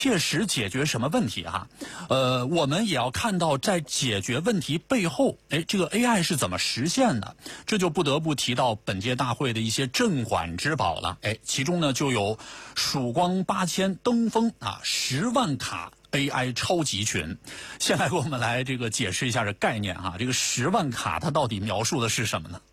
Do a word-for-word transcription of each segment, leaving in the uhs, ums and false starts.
切实解决什么问题哈、啊？呃，我们也要看到在解决问题背后，哎，这个 A I 是怎么实现的？这就不得不提到本届大会的一些镇馆之宝了。哎，其中呢就有曙光八千登峰啊，十万卡 A I 超级群。先来给我们来这个解释一下这概念哈、啊，这个十万卡它到底描述的是什么呢？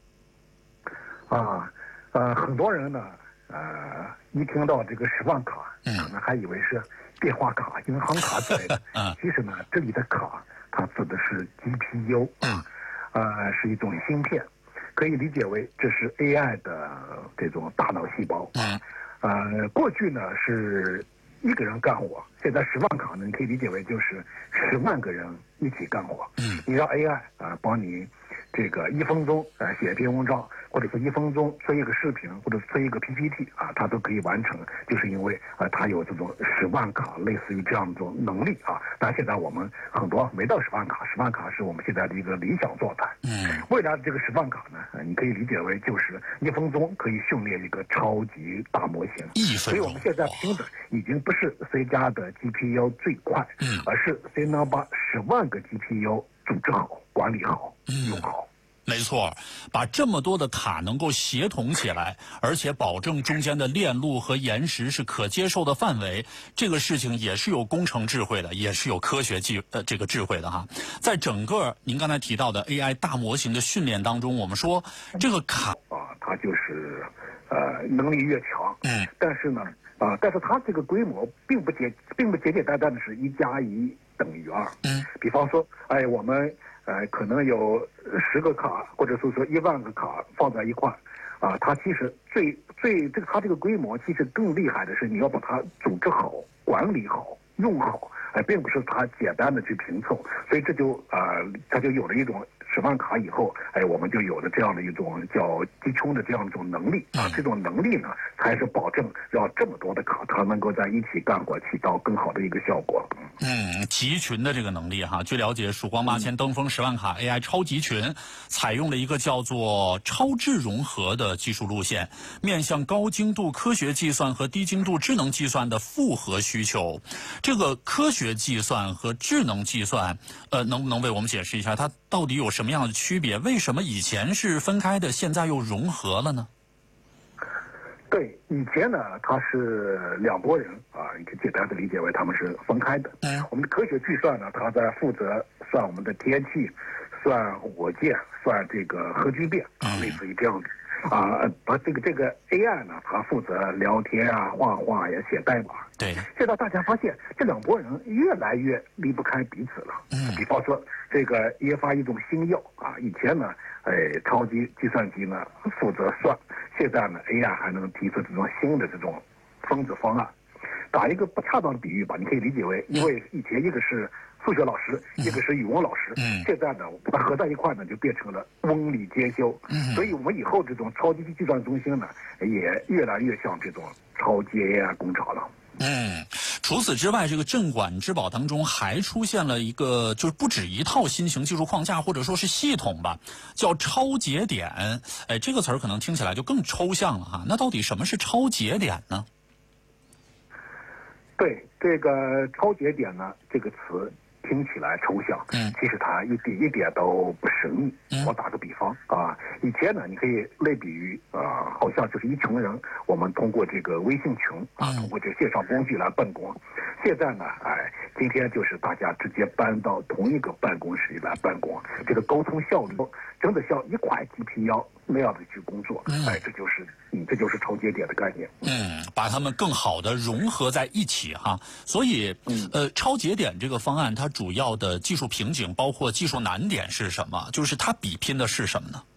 啊，呃，很多人呢，呃，一听到这个十万卡， 嗯， 可能还以为是电话卡、银行卡之类的。 嗯， 其实呢，这里的卡它指的是 G P U， 嗯， 呃，是一种芯片，可以理解为这是 A I 的这种大脑细胞。 嗯， 呃，过去呢是一个人干活，现在十万卡呢，你可以理解为就是十万个人一起干活。 嗯， 你让 A I 啊、呃、帮你这个一分钟啊、呃、写一篇文章，或者是一分钟做一个视频，或者是做一个 P P T 啊，它都可以完成，就是因为啊、呃、它有这种十万卡类似于这样一种能力啊。当然现在我们很多没到十万卡，十万卡是我们现在的一个理想状态。 嗯， 未来的这个十万卡呢，呃、你可以理解为就是一分钟可以训练一个超级大模型。 一分钟， 所以我们现在拼的已经不是谁家的 G P U 最快， 嗯， 而是谁能把十万个 G P U 组织好、管理好、 嗯、 用好。 没错，把这么多的卡能够协同起来，而且保证中间的链路和延时是可接受的范围，这个事情也是有工程智慧的，也是有科学技呃这个智慧的哈。在整个您刚才提到的 A I 大模型的训练当中，我们说这个卡啊，它就是呃能力越强， 嗯， 但是呢啊、呃，但是它这个规模并不简并不简简单单的是一加一等于二， 嗯， 比方说，哎，我们。呃，可能有十个卡，或者是说一万个卡放在一块，啊，它其实最最这个它这个规模其实更厉害的是你要把它组织好、管理好、用好，哎、呃，并不是它简单的去拼凑，所以这就啊、呃，它就有了一种十万卡以后，哎，我们就有了这样的一种叫集群的这样一种能力啊，这种能力呢，才是保证让这么多的卡它能够在一起干活，起到更好的一个效果。 嗯，集群的这个能力哈，据了解，曙光八千登峰十万卡 A I 超集群采用了一个叫做超智融合的技术路线，面向高精度科学计算和低精度智能计算的复合需求。这个科学计算和智能计算，呃，能不能为我们解释一下它到底有什么样的区别？为什么以前是分开的，现在又融合了呢？ 对，以前呢，它是两拨人啊，你可以简单的理解为他们是分开的。 嗯， 我们的科学计算呢，它在负责算我们的天气，算火箭，算这个核聚变啊，类似于这样子。啊，把这个这个 A I 呢，它负责聊天啊、画画呀、写代码。 对。 现在大家发现这两拨人越来越离不开彼此了。 嗯。 比方说，这个研发一种新药啊，以前呢，哎，超级计算机呢负责算，现在呢 A I 还能提出这种新的这种分子方案。打一个不恰当的比喻吧，你可以理解为，因为以前一个是数学老师，一个是语文老师， 嗯， 现在呢，把它合在一块呢，就变成了文理兼修。 嗯， 所以我们以后这种超级计算中心呢，也越来越像这种超级 A I 工厂了。 嗯，除此之外，这个镇馆之宝当中还出现了一个，就是不止一套新型技术框架或者说是系统吧，叫超节点。哎，这个词儿可能听起来就更抽象了哈。那到底什么是超节点呢？ 对，这个超节点呢，这个词听起来抽象， 嗯， 其实它一点一点都不神秘。 嗯， 我打个比方啊，以前呢，你可以类比于啊，好像就是一群人，我们通过这个微信群啊，通过这个线上工具来办公。现在呢，哎，今天就是大家直接搬到同一个办公室里来办公，这个沟通效率真的像一块鸡皮腰那样的去工作。 嗯， 哎，这就是嗯，这就是超节点的概念。 嗯，把它们更好的融合在一起哈。所以， 嗯， 呃，超节点这个方案它主要的技术瓶颈包括技术难点是什么？就是它比拼的是什么呢？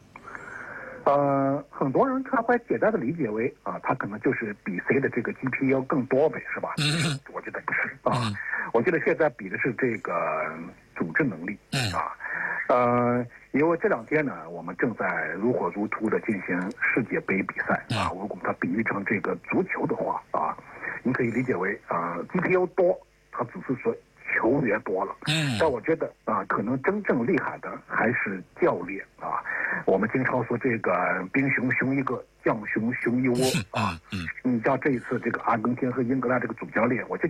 呃，很多人他会简单的理解为啊，他可能就是比谁的这个 G P U 更多呗，是吧？ 嗯， 我觉得不是啊， 嗯， 我觉得现在比的是这个组织能力。 嗯啊，呃，因为这两天呢，我们正在如火如荼的进行世界杯比赛啊，如果把它比喻成这个足球的话啊，你可以理解为啊 ，G P U 多，它只是说球员多了。 嗯， 但我觉得啊，可能真正厉害的还是教练啊。我们经常说这个兵熊熊一个，将熊熊一窝啊。 嗯嗯， 你像这一次这个阿根廷和英格兰这个主教练，我就